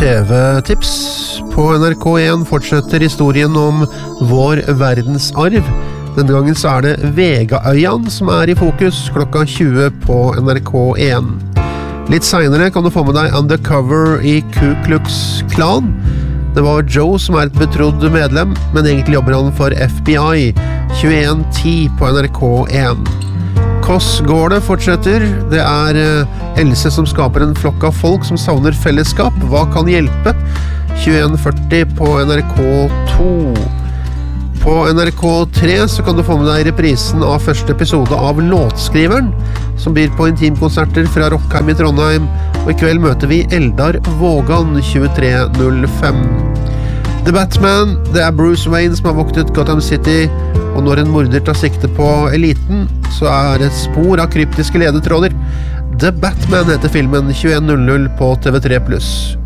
TV-tips. På NRK1 fortsetter historien om vår verdensarv. Denne gangen så det Vegaøyan som i fokus klokka 20 på NRK1. Litt senere kan du få med deg Undercover i Ku Klux Klan. Det var Joe som et betrodd medlem, men egentlig jobber han for FBI. 21:10 på NRK1. Kåss går det fortsetter. Det Else som skaper en flokk av folk som savner fellesskap. Hva kan hjelpe? 21:40 på NRK2. På NRK3 så kan du få med deg reprisen av første episode av Låtskriveren, som byr på intimkonserter fra Rockheim i Trondheim, og i kveld møter vi Eldar Vågan 23:05. The Batman, det Bruce Wayne som har voktet Gotham City, og når en morder tar sikte på eliten, så det spor av kryptiske ledetråder. The Batman heter filmen 21:00 på TV3+.